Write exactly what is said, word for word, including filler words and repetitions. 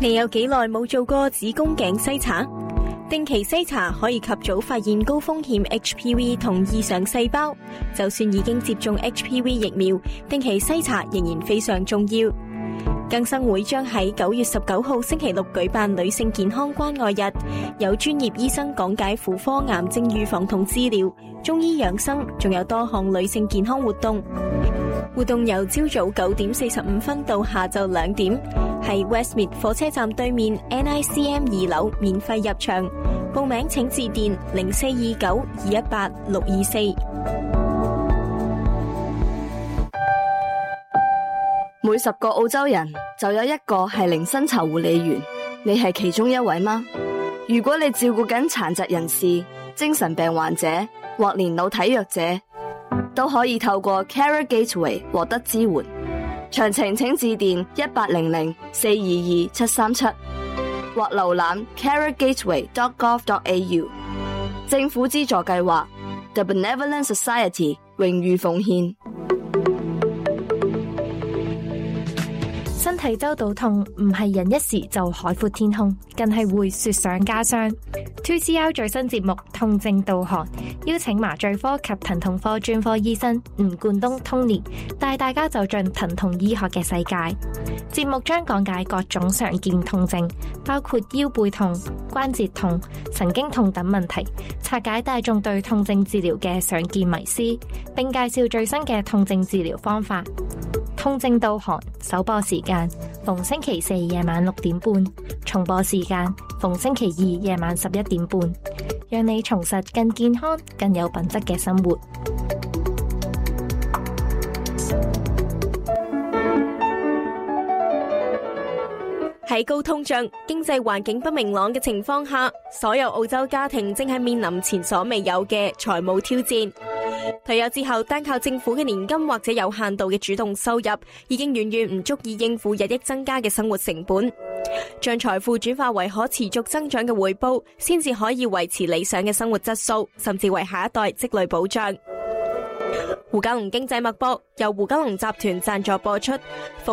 你有幾耐冇做過子宮頸篩查？定期篩查可以及早發現高風險 H P V 同異常細胞，就算已經接種 H P V 疫苗，定期篩查仍然非常重要。更生會將喺九月十九號星期六舉辦女性健康關愛日，有專業醫生講解婦科癌症預防同治療、中醫養生，仲有多項女性健康活動。活動由朝早九點四十五分到下晝兩點，喺 Westmead 火車站對面 N I C M 二樓免費入場。報名請致電零四二九二一八六二四。 每十個澳洲人就有一個係零薪酬護理員，你係其中一位嗎？如果你照顧緊殘疾人士、精神病患者或年老體弱者，都可以透過 Carer Gateway 獲得支援。詳情請致電一八零零四二二七三七或瀏覽 carer gateway dot gov dot a u。 政府資助計劃 The Benevolent Society 榮譽奉獻。 身體周到痛唔係人一時就海闊天空，更係會雪上加霜。two C R 最新節目痛症導航，邀請麻醉科及疼痛科專科醫生吳冠東 Tony 帶大家走進疼痛醫學嘅世界。節目將講解各種常見痛症，包括腰背痛、關節痛、神經痛等問題，拆解大眾對痛症治療嘅常見迷思，並介紹最新嘅痛症治療方法。痛症導航首播時間逢星期四夜晚六點半，重播時間逢星期二夜晚十一點半，讓你重拾更健康、更有品質嘅生活。 喺高通脹、經濟環境不明朗嘅情況下，所有澳洲家庭正係面臨前所未有嘅財務挑戰。退休之後，單靠政府嘅年金或者有限度嘅主動收入，已經遠遠唔足以應付日益增加嘅生活成本。將財富轉化為可持續增長嘅回報，先至可以維持理想嘅生活質素，甚至為下一代積累保障。胡嘉龍經濟脈搏由胡嘉龍集團贊助播出。